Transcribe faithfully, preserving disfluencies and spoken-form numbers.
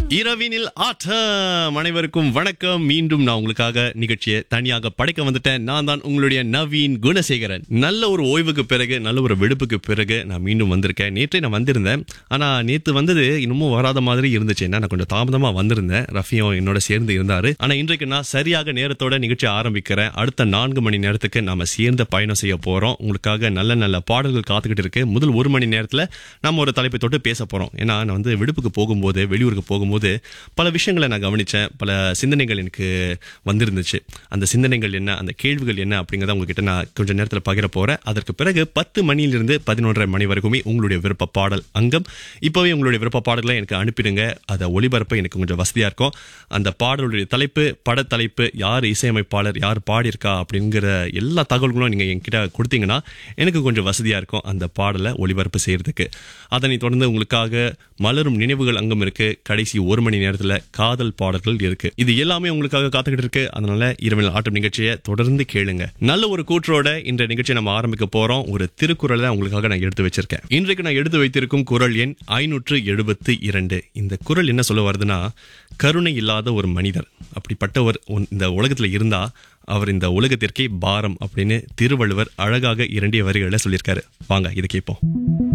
இரவினில் ஆட்டம் அனைவருக்கும் வணக்கம். மீண்டும் நான் உங்களுக்காக நிகழ்ச்சியை தனியாக படைக்க வந்துட்டேன். நான் தான் உங்களுடைய நவீன் குணசேகரன். நல்ல ஒரு ஓய்வுக்கு பிறகு, நல்ல ஒரு வெடுப்புக்கு பிறகு நான் மீண்டும் வந்திருக்கேன். நேற்றே நான் வந்திருந்தேன், ஆனா நேத்து வந்தது இன்னமும் வராத மாதிரி இருந்துச்சு. நான் கொஞ்சம் தாமதமா வந்திருந்தேன். ரஃபியும் என்னோட சேர்ந்து இருந்தாரு. ஆனா இன்றைக்கு நான் சரியாக நேரத்தோட நிகழ்ச்சி ஆரம்பிக்கிறேன். அடுத்த நான்கு மணி நேரத்துக்கு நாம சேர்ந்து பயணம் செய்ய போறோம். உங்களுக்காக நல்ல நல்ல பாடல்கள் காத்துக்கிட்டு இருக்கு. முதல் ஒரு மணி நேரத்துல நம்ம ஒரு தலைப்பை தொட்டு பேச போறோம். ஏன்னா நான் வந்து விடுப்புக்கு போகும்போது, வெளியூருக்கு போகும்போது பல விஷயங்களை நான் கவனிச்சேன். பல சிந்தனைகள் எனக்கு வந்திருந்துச்சு. அந்த சிந்தனைகள் என்ன, அந்த கேள்விகள் என்ன அப்படிங்கறத உங்ககிட்ட நான் கொஞ்ச நேரத்தில் பகிர போறேன். அதற்கு பிறகு பத்து மணியிலிருந்து பதினொன்றரை மணி வரைக்குமே உங்களுடைய விருப்ப பாடல் அங்கம். இப்பவே உங்களுடைய விருப்ப பாடல்களை எனக்கு அனுப்பிடுங்க. அதை ஒளிபரப்ப எனக்கு கொஞ்சம் வசதியா இருக்கும். அந்த பாடலுடைய தலைப்பு, படத்தலைப்பு, யார் இசையமைப்பாளர், யார் பாடியிருக்கா அப்படிங்கிற எல்லா தகவல்களும் நீங்க என்கிட்ட கொடுத்தீங்கன்னா எனக்கு கொஞ்சம் வசதியா இருக்கும் அந்த பாடலை ஒளிபரப்பு செய்யறதுக்கு. அதனை தொடர்ந்து உங்களுக்காக மலரும் நினைவுகள் அங்கம் இருக்கு. கடைசி ஒரு மணி நேரத்துல காதல் பாடல்கள் இருக்கு. இது எல்லாமே உங்களுக்காக காத்துக்கிட்டு இருக்கு. அதனால இரவில் ஆட்டம் நிகழ்ச்சியை தொடர்ந்து கேளுங்க. நல்ல ஒரு கூற்றோட இந்த நிகழ்ச்சியை நம்ம ஆரம்பிக்க போறோம். ஒரு திருக்குறளை உங்களுக்காக நான் எடுத்து வச்சிருக்கேன். இன்றைக்கு நான் எடுத்து வைத்திருக்கும் குறள் எண் ஐநூற்று எழுபத்தி இரண்டு. இந்த குறள் என்ன சொல்ல வருதுன்னா, கருணை இல்லாத ஒரு மனிதர், அப்படிப்பட்டவர் இந்த உலகத்துல இருந்தா அவர் இந்த உலகத்திற்கே பாரம் அப்படின்னு திருவள்ளுவர் அழகாக இரண்டிய வரிகளை சொல்லியிருக்காரு. வாங்க இதை கேட்போம்.